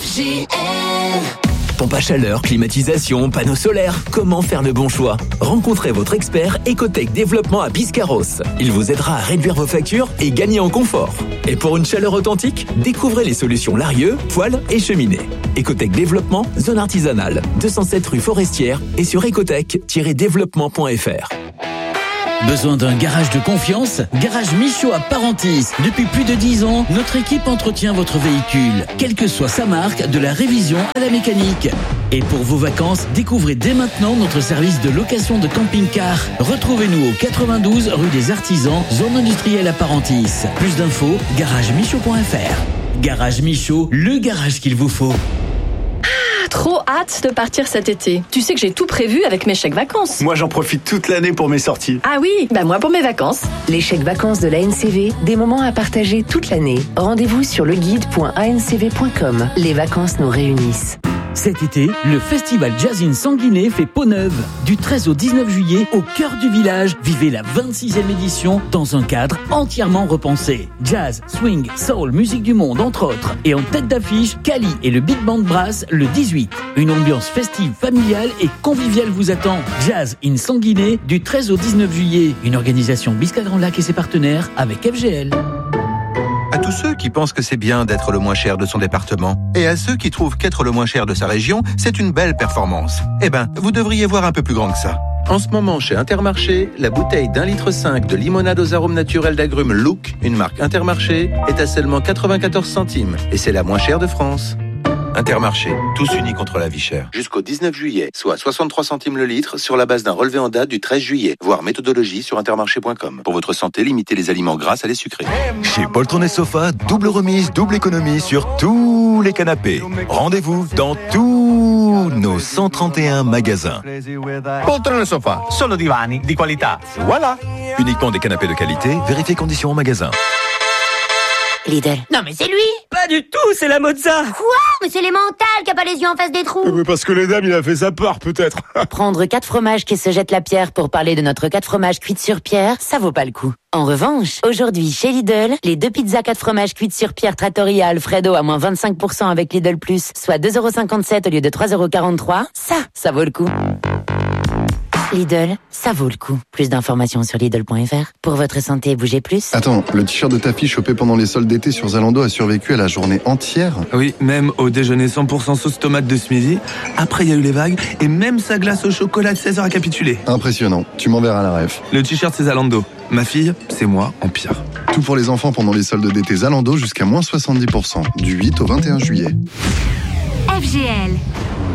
FGL. Pompe à chaleur, climatisation, panneaux solaires, comment faire le bon choix? Rencontrez votre expert Ecotech Développement à Biscarrosse. Il vous aidera à réduire vos factures et gagner en confort. Et pour une chaleur authentique, découvrez les solutions Larieux, poêle et cheminée. Ecotech Développement, zone artisanale, 207 rue Forestière et sur ecotech-développement.fr. Besoin d'un garage de confiance? Garage Michaud à Parentis. Depuis plus de 10 ans, notre équipe entretient votre véhicule, quelle que soit sa marque, de la révision à la mécanique. Et pour vos vacances, découvrez dès maintenant notre service de location de camping-car. Retrouvez-nous au 92 rue des Artisans, zone industrielle à Parentis. Plus d'infos, garagemichaud.fr. Garage Michaud, le garage qu'il vous faut. Trop hâte de partir cet été. Tu sais que j'ai tout prévu avec mes chèques vacances. Moi, j'en profite toute l'année pour mes sorties. Ah oui, moi pour mes vacances. Les chèques vacances de l'ANCV, des moments à partager toute l'année. Rendez-vous sur leguide.ancv.com. Les vacances nous réunissent. Cet été, le festival Jazz in Sanguinet fait peau neuve. Du 13 au 19 juillet, au cœur du village, vivez la 26e édition dans un cadre entièrement repensé. Jazz, swing, soul, musique du monde, entre autres. Et en tête d'affiche, Kali et le Big Band Brass le 18. Une ambiance festive, familiale et conviviale vous attend. Jazz in Sanguinet, du 13 au 19 juillet. Une organisation Bisca Grand Lac et ses partenaires avec FGL. À tous ceux qui pensent que c'est bien d'être le moins cher de son département, et à ceux qui trouvent qu'être le moins cher de sa région, c'est une belle performance. Eh ben, vous devriez voir un peu plus grand que ça. En ce moment, chez Intermarché, la bouteille d'1,5 litre de limonade aux arômes naturels d'agrumes Look, une marque Intermarché, est à seulement 94 centimes. Et c'est la moins chère de France. Intermarché, tous unis contre la vie chère. Jusqu'au 19 juillet, soit 63 centimes le litre sur la base d'un relevé en date du 13 juillet. Voir méthodologie sur intermarché.com. Pour votre santé, limitez les aliments gras à les sucrés. Chez Poltron et Sofa, double remise, double économie sur tous les canapés. Rendez-vous dans tous nos 131 magasins. Poltron e Sofa, solo divani di qualità. Voilà. Uniquement des canapés de qualité, vérifiez conditions en magasin. Lidl. Non mais c'est lui. Pas du tout, c'est la Mozza. Quoi? Mais c'est l'émental qui a pas les yeux en face des trous. Mais parce que les dames, il a fait sa part peut-être. Prendre 4 fromages qui se jettent la pierre pour parler de notre 4 fromages cuits sur pierre, ça vaut pas le coup. En revanche, aujourd'hui chez Lidl, les 2 pizzas 4 fromages cuites sur pierre Trattoria Alfredo à moins 25% avec Lidl Plus, soit 2,57€ au lieu de 3,43€, ça vaut le coup. Lidl, ça vaut le coup. Plus d'informations sur Lidl.fr. Pour votre santé, bougez plus. Attends, le t-shirt de ta fille chopé pendant les soldes d'été sur Zalando a survécu à la journée entière? Oui, même au déjeuner 100% sauce tomate de ce midi. Après, il y a eu les vagues et même sa glace au chocolat de 16h a capitulé. Impressionnant. Tu m'enverras la ref. Le t-shirt, c'est Zalando. Ma fille, c'est moi en pire. Tout pour les enfants pendant les soldes d'été Zalando jusqu'à moins 70%. Du 8 au 21 juillet. FGL.